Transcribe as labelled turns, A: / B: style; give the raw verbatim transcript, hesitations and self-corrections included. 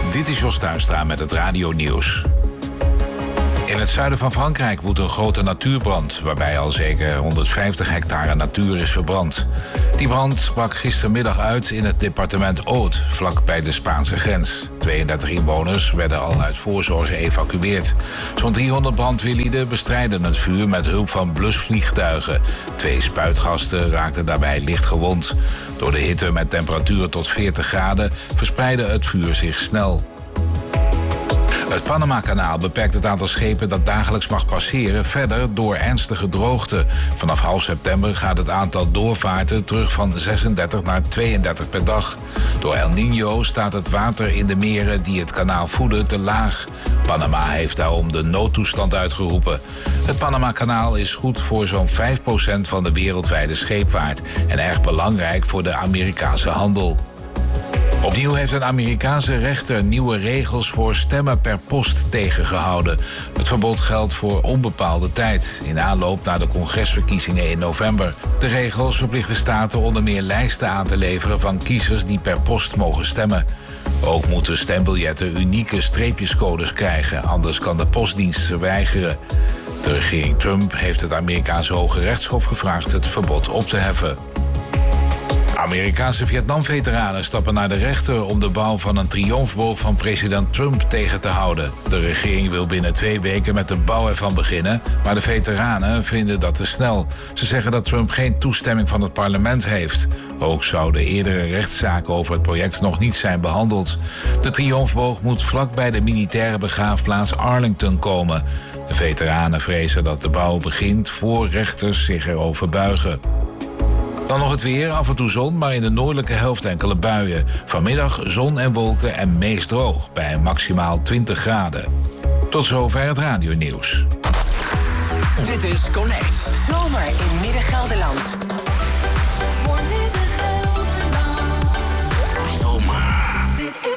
A: Dit is Jos Tuinstra met het Radio Nieuws. In het zuiden van Frankrijk woedt een grote natuurbrand, waarbij al zeker honderdvijftig hectare natuur is verbrand. Die brand brak gistermiddag uit in het departement Aude, vlak bij de Spaanse grens. tweeëndertig inwoners werden al uit voorzorg geëvacueerd. Zo'n driehonderd brandweerlieden bestrijden het vuur met hulp van blusvliegtuigen. Twee spuitgasten raakten daarbij licht gewond. Door de hitte met temperaturen tot veertig graden verspreidde het vuur zich snel. Het Panama-kanaal beperkt het aantal schepen dat dagelijks mag passeren verder door ernstige droogte. Vanaf half september gaat het aantal doorvaarten terug van zesendertig naar tweeëndertig per dag. Door El Niño staat het water in de meren die het kanaal voeden te laag. Panama heeft daarom de noodtoestand uitgeroepen. Het Panama-kanaal is goed voor zo'n vijf procent van de wereldwijde scheepvaart en erg belangrijk voor de Amerikaanse handel. Opnieuw heeft een Amerikaanse rechter nieuwe regels voor stemmen per post tegengehouden. Het verbod geldt voor onbepaalde tijd, in aanloop naar de congresverkiezingen in november. De regels verplichten staten onder meer lijsten aan te leveren van kiezers die per post mogen stemmen. Ook moeten stembiljetten unieke streepjescodes krijgen, anders kan de postdienst ze weigeren. De regering Trump heeft het Amerikaanse Hoge Rechtshof gevraagd het verbod op te heffen. Amerikaanse Vietnam-veteranen stappen naar de rechter om de bouw van een triomfboog van president Trump tegen te houden. De regering wil binnen twee weken met de bouw ervan beginnen, maar de veteranen vinden dat te snel. Ze zeggen dat Trump geen toestemming van het parlement heeft. Ook zouden eerdere rechtszaken over het project nog niet zijn behandeld. De triomfboog moet vlak bij de militaire begraafplaats Arlington komen. De veteranen vrezen dat de bouw begint voor rechters zich erover buigen. Dan nog het weer, af en toe zon, maar in de noordelijke helft enkele buien. Vanmiddag zon en wolken en meest droog, bij maximaal twintig graden. Tot zover het radionieuws.
B: Dit is Connect. Zomer in Midden-Gelderland.